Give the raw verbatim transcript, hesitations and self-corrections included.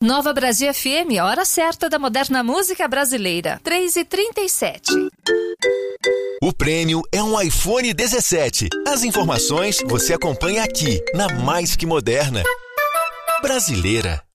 Nova Brasil F M, hora certa da moderna música brasileira. três e trinta e sete. O prêmio é um iPhone dezessete. As informações você acompanha aqui, na Mais Que Moderna. Brasileira.